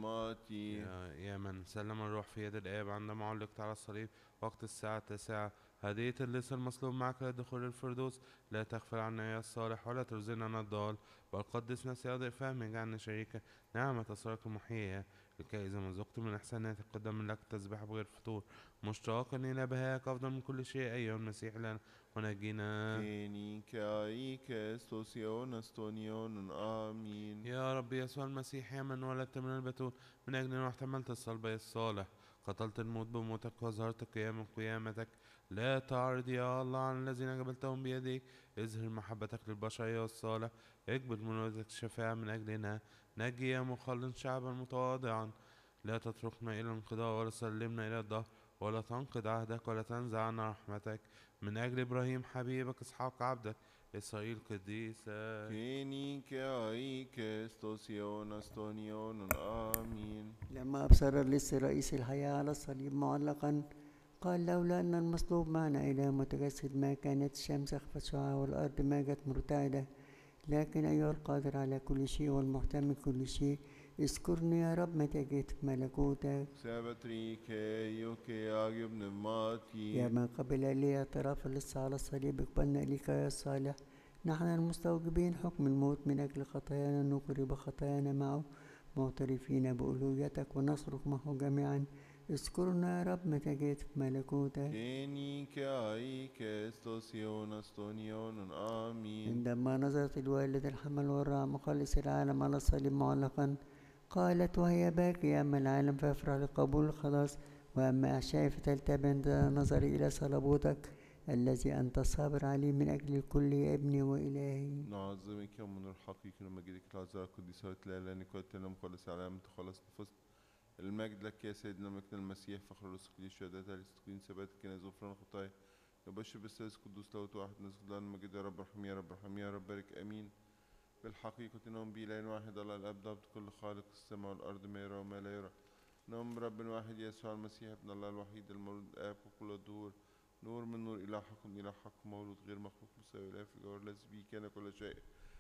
ماتي. يا من سلم الروح في يد الآب عندما علقت على الصليب وقت الساعة 9، هدية اللص المصلوب معك لدخول الفردوس. لا تغفل عنا يا الصالح ولا ترزقنا الضال، بل قدسنا سيادة فهم اجعلنا شريكا نعمة أسرارك المحيية، لكي إذا ما ذقت من إحساناتك قدم لك تسبح بغير فتور، مشتاقا إلى بهاك أفضل من كل شيء أيها المسيح لنا ونجينا. كيني كايك استوسيون استونيون آمين. يا رب يسوع المسيح يا من ولدت من البتول، من أجل أنه احتملت الصلب الصالح، قتلت الموت بموتك وظهرت قيام قيامتك. لا تعرض يا الله عن الذين قبلتهم بيديك، اظهر محبتك للبشر يا الصالح، اقبل منوزك الشفاعة من أجلنا. نجي يا مخلص شعبا متواضعا، لا تتركنا إلى الانقضاء ولا تسلمنا إلى الدهر، ولا تنقض عهدك ولا تنزع عنا رحمتك. من أجل إبراهيم حبيبك إسحاق عبدك إسرائيل قديسك. كيني كايك استوسيون استونيون آمين. لما أبصر اللص رئيس الحياة على الصليب معلقا قال لولا أن المصلوب معنا إله متجسد ما كانت الشمس أخفت شعاع والأرض ما جت مرتعدة. لكن أيها القادر على كل شيء والمحتمل كل شيء، اذكرني يا رب متى جئت في ملكوتك. سابتري كايوكي ابن ماتي. يا من قبل لي اعتراف اللص على الصليب اقبلنا إليك يا الصالح. نحن المستوجبين حكم الموت من أجل خطايانا نقرب خطايانا معه، معترفين بألوهيتك ونصرخ معه جميعا. اذكرنا يا رب متى جئت في ملكوتك. كيني كايك استوسيون استونيون آمين. عندما نظرت الوالد الحمل والرعى مخلص العالم على الصليب معلقا قالت وهي باكية أما العالم فيفرح لقبول الخلاص، وأما أحشائي فتلتبن نظري إلى صلبوتك الذي أنت الصابر عليه من أجل الكل يا ابني وإلهي. نعظمك يا من الحقيقة لمجدك العذراء القديسة وتلالا نكوت لنا مخلص العالم تخلص نفوس. المجد لك يا سيدنا مجد المسيح فخر الرسل للشهداء الاستقين ثبات كنز غفران خطايا. نبشر بالثالث قدوس لاهوت واحد نسجد لنا المجد يا رب ارحم يا رب ارحم يا رب بارك امين. بالحقيقة نؤمن بإله واحد الله الاب ضابط كل خالق السماء والارض ما يرى وما لا يرى. نؤمن برب واحد يسوع المسيح ابن الله الوحيد المولود الاب وكل الدهور، نور من نور إله حق من إله حق مولود غير مخلوق مساوي له في الجوهر الذي به كان كل شيء.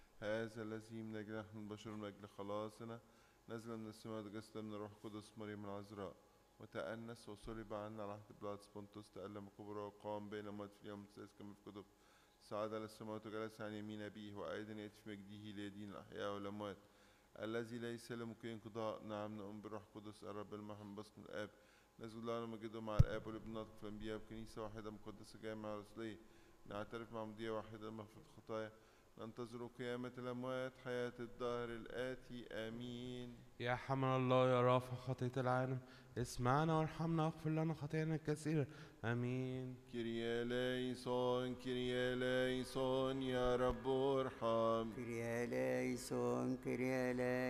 هذا الذي من أجل نحن البشر من أجل خلاصنا نزل من السماء وتجسد من الروح القدس مريم العذراء وتأنس وصلب عنا على عهد بيلاطس بنطس تألم كبرى وقام بين الموت في اليوم الثالث كما في كتب. صعد إلى السماوات وجلس عن يمين أبيه وأيضا يأتي في مجده ليدين الأحياء والأموات. الذي ليس له ممكن انقضاء. نعم نؤمن بالروح القدس الرب المحمد باسم الآب نسجد له مجده مع الآب والابن ناطق في الأنبياء بكنيسة واحدة مقدسة جامعة رسولية. نعترف مع مضية واحدة مغفرة الخطايا. ننتظر قيامة الأموات حياة الدهر الآتي آمين. يا حمل الله يا رافع خطية العالم، اسمعنا وارحمنا واغفر لنا خطايانا الكثيرة آمين. كيريا ليسون كيريا ليسون يا رب ارحم. كريا ليسون كريا